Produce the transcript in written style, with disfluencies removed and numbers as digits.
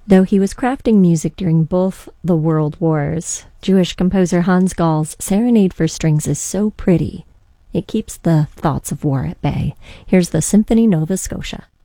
Though he was crafting music during both the World Wars, Jewish composer Hans Gall's Serenade for Strings is so pretty. It keeps the thoughts of war at bay. Here's the Symphony Nova Scotia.